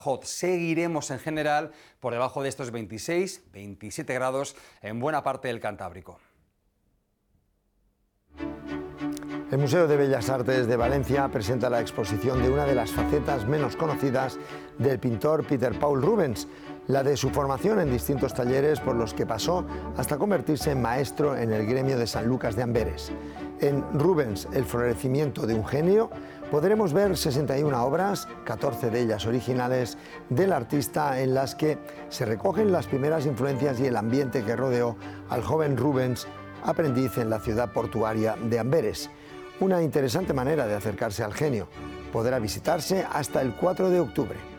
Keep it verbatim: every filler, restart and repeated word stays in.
Seguiremos en general por debajo de estos veintiséis, veintisiete grados en buena parte del Cantábrico. El Museo de Bellas Artes de Valencia presenta la exposición de una de las facetas menos conocidas del pintor Peter Paul Rubens, la de su formación en distintos talleres por los que pasó hasta convertirse en maestro en el gremio de San Lucas de Amberes. En Rubens, el florecimiento de un genio, podremos ver sesenta y una obras, catorce de ellas originales, del artista, en las que se recogen las primeras influencias y el ambiente que rodeó al joven Rubens, aprendiz en la ciudad portuaria de Amberes. Una interesante manera de acercarse al genio. Podrá visitarse hasta el cuatro de octubre.